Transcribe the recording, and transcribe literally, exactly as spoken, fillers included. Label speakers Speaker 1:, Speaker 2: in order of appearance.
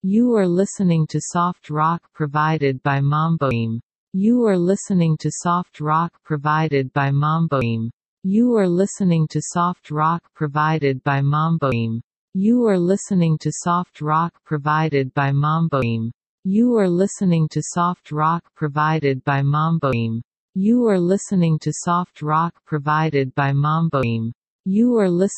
Speaker 1: You are listening to soft rock provided by Mamboim. You are listening to soft rock provided by Mamboim. You are listening to soft rock provided by Mamboim. You are listening to soft rock provided by Mamboim. You are listening to soft rock provided by Mamboim. You are listening to soft rock provided by Mamboim. You are listening